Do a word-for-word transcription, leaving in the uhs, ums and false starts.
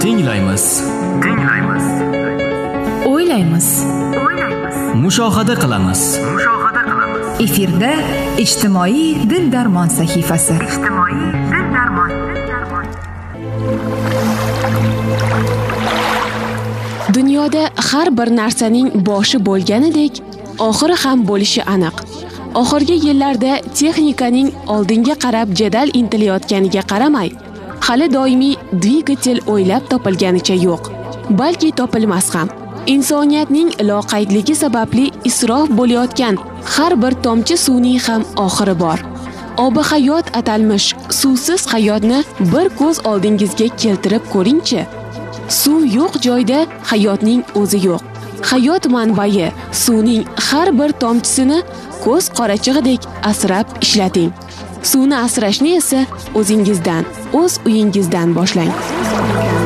Tinglaymiz. Tinglaymiz. O'ylaymiz. O'ylaymiz. Mushohada qilamiz. Mushohada qilamiz. Efirda ijtimoiy dil darmon sahifasi. Ijtimoiy dil darmon. Dil darmon. Dunyoda har bir narsaning boshi bo'lganidek, oxiri ham bo'lishi aniq. Oxirgi yillarda texnikaning oldinga qarab jadal intilayotganiga qaramay, hali doimiy dvigatel o'ylab topilganicha yo'q, balki topilmas ham. Insoniyatning loqaydligi sababli isrof bo'layotgan har bir tomchi suvning ham oxiri bor. Obi hayot atalmish suvsiz hayotni bir ko'z oldingizga keltirib ko'ring-chi. Suv yo'q joyda hayotning o'zi yo'q. Hayot manbai suvning har bir tomchisini ko'z qorachig'idek asrab ishlating. Suvni asrashni esa o'zingizdan, o'z uyingizdan boshlang.